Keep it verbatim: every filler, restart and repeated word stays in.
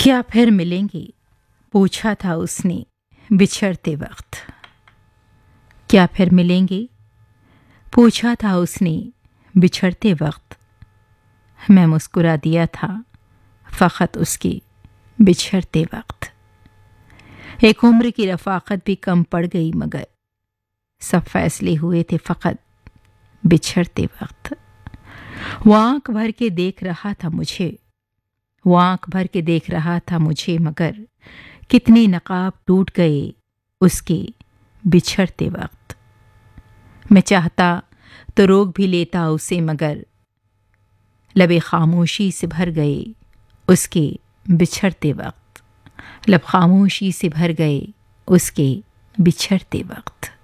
क्या फिर मिलेंगे, पूछा था उसने बिछड़ते वक्त। क्या फिर मिलेंगे, पूछा था उसने बिछड़ते वक्त। मैं मुस्कुरा दिया था फ़कत उसके बिछड़ते वक्त। एक उम्र की रफ़ाक़त भी कम पड़ गई, मगर सब फैसले हुए थे फ़कत बिछड़ते वक्त। वो आँख भर के देख रहा था मुझे, वो आँख भर के देख रहा था मुझे, मगर कितने नकाब टूट गए उसके बिछड़ते वक्त। मैं चाहता तो रोक भी लेता उसे, मगर लबे खामोशी से भर गए उसके बिछड़ते वक्त। लब खामोशी से भर गए उसके बिछड़ते वक्त।